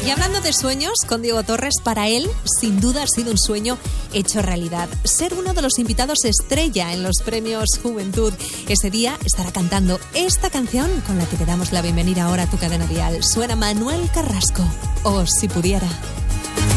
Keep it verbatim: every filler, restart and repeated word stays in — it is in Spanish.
Y hablando de sueños, con Diego Torres, para él, sin duda ha sido un sueño hecho realidad. Ser uno de los invitados estrella en los premios Juventud. Ese día estará cantando esta canción con la que te damos la bienvenida ahora a tu cadena dial. Suena Manuel Carrasco, o Si Pudiera.